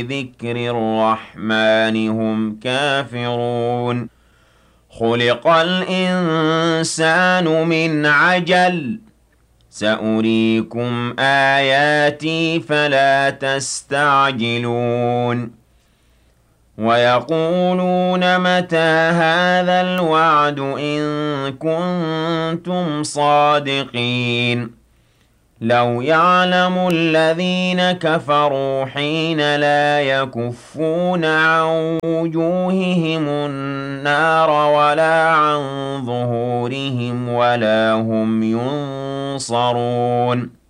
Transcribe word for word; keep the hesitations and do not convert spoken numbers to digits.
بذكر الرحمن هم كافرون خلق الإنسان من عجل سأريكم آياتي فلا تستعجلون ويقولون متى هذا الوعد إن كنتم صادقين لو يعلم الذين كفروا حين لا يكفون عن وجوههم النار ولا عن ظهورهم ولا هم ينصرون